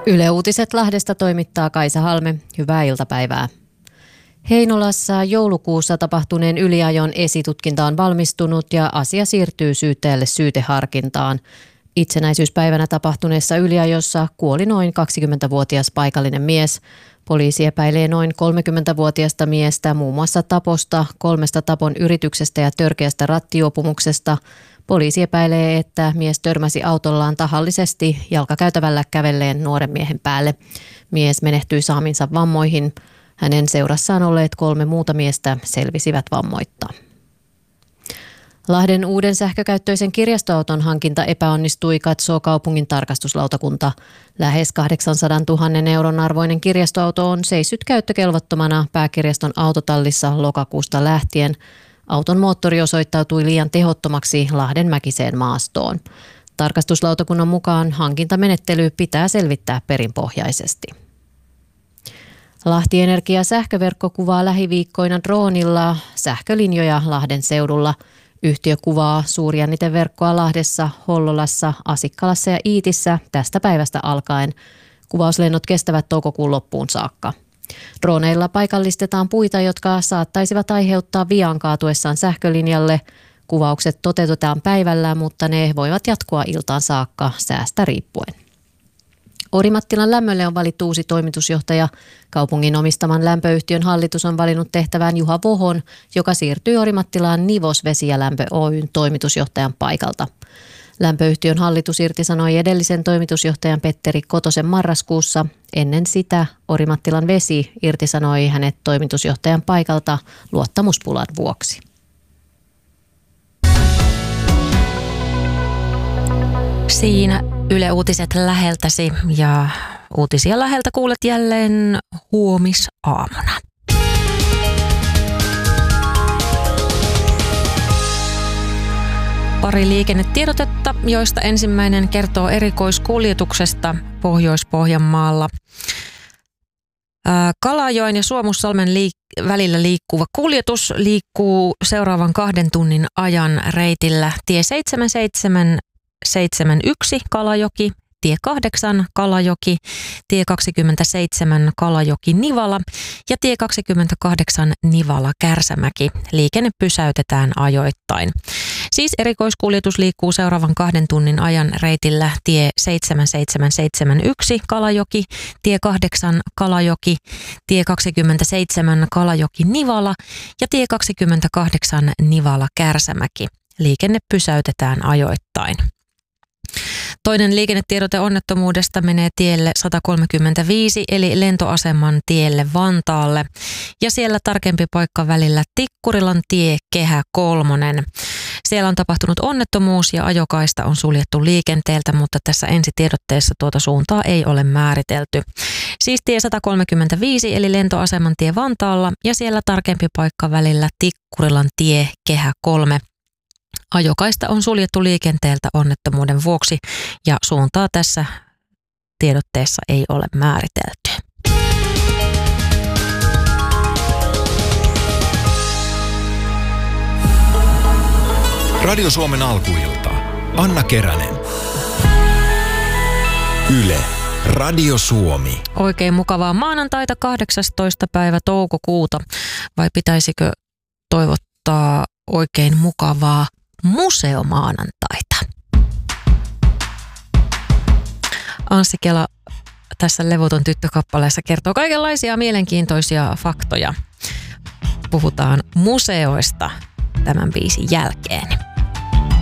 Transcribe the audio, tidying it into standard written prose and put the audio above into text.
Yle Uutiset Lahdesta toimittaa Kaisa Halme. Hyvää iltapäivää. Heinolassa joulukuussa tapahtuneen yliajon esitutkinta on valmistunut ja asia siirtyy syyttäjälle syyteharkintaan. Itsenäisyyspäivänä tapahtuneessa yliajossa kuoli noin 20-vuotias paikallinen mies. Poliisi epäilee noin 30-vuotiasta miestä muun muassa taposta, 3 tapon yrityksestä ja törkeästä rattijuopumuksesta. Poliisi epäilee, että mies törmäsi autollaan tahallisesti jalkakäytävällä kävelleen nuoren miehen päälle. Mies menehtyi saaminsa vammoihin. Hänen seurassaan olleet 3 muuta miestä selvisivät vammoitta. Lahden uuden sähkökäyttöisen kirjastoauton hankinta epäonnistui, katsoo kaupungin tarkastuslautakunta. Lähes 800 000 euron arvoinen kirjastoauto on seissyt käyttökelvottomana pääkirjaston autotallissa lokakuusta lähtien. Auton moottori osoittautui liian tehottomaksi Lahden mäkiseen maastoon. Tarkastuslautakunnan mukaan hankintamenettely pitää selvittää perinpohjaisesti. Lahti Energia sähköverkko kuvaa lähiviikkoina droonilla sähkölinjoja Lahden seudulla. Yhtiö kuvaa suurjänniteverkkoa Lahdessa, Hollolassa, Asikkalassa ja Iitissä tästä päivästä alkaen. Kuvauslennot kestävät toukokuun loppuun saakka. Droneilla paikallistetaan puita, jotka saattaisivat aiheuttaa vian kaatuessaan sähkölinjalle. Kuvaukset toteutetaan päivällä, mutta ne voivat jatkua iltaan saakka säästä riippuen. Orimattilan lämmölle on valittu uusi toimitusjohtaja. Kaupungin omistaman lämpöyhtiön hallitus on valinnut tehtävään Juha Vohon, joka siirtyy Orimattilaan Nivos Vesi ja Lämpö Oyn toimitusjohtajan paikalta. Lämpöyhtiön hallitus irtisanoi edellisen toimitusjohtajan Petteri Kotosen marraskuussa. Ennen sitä Orimattilan Vesi irtisanoi hänet toimitusjohtajan paikalta luottamuspulan vuoksi. Siinä Yle Uutiset läheltäsi ja uutisia läheltä kuulet jälleen huomisaamuna. Pari liikennetiedotetta, joista ensimmäinen kertoo erikoiskuljetuksesta Pohjois-Pohjanmaalla. Kalajoen ja Suomussalmen välillä liikkuva kuljetus liikkuu seuraavan 2 tunnin ajan reitillä tie 7771 Kalajoki, tie 8 Kalajoki, tie 27 Kalajoki Nivala ja tie 28 Nivala Kärsämäki. Liikenne pysäytetään ajoittain. Siis erikoiskuljetus liikkuu seuraavan 2 tunnin ajan reitillä tie 7771 Kalajoki, tie 8 Kalajoki, tie 27 Kalajoki Nivala ja tie 28 Nivala Kärsämäki. Liikenne pysäytetään ajoittain. Toinen liikennetiedote onnettomuudesta menee tielle 135 eli lentoaseman tielle Vantaalle ja siellä tarkempi paikka välillä Tikkurilan tie Kehä 3. Siellä on tapahtunut onnettomuus ja ajokaista on suljettu liikenteeltä, mutta tässä ensitiedotteessa tuota suuntaa ei ole määritelty. Siis tie 135 eli lentoaseman tie Vantaalla ja siellä tarkempi paikka välillä Tikkurilan tie Kehä 3. Ajokaista on suljettu liikenteeltä onnettomuuden vuoksi ja suuntaa tässä tiedotteessa ei ole määritelty. Radio Suomen alkuilta. Anna Keränen. Yle. Radio Suomi. Oikein mukavaa maanantaita 18. päivä toukokuuta. Vai pitäisikö toivottaa oikein mukavaa museomaanantaita? Anssi Kela tässä Levoton tyttö-kappaleessa kertoo kaikenlaisia mielenkiintoisia faktoja. Puhutaan museoista tämän biisin jälkeen.